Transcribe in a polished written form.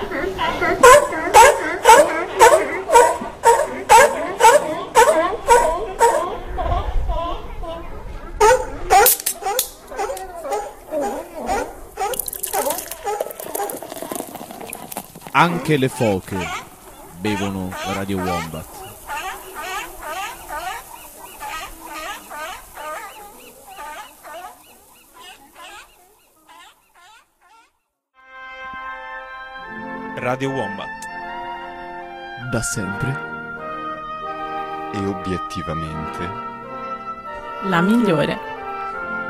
Anche le foche bevono Radio Wombat. Radio Wombat. Da sempre. E obiettivamente. La migliore.